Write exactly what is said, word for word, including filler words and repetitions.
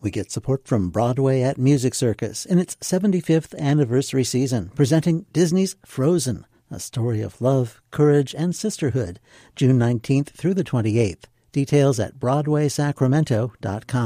We get support from Broadway at Music Circus in its seventy-fifth anniversary season, presenting Disney's Frozen, a story of love, courage, and sisterhood, June nineteenth through the twenty-eighth. Details at broadway sacramento dot com.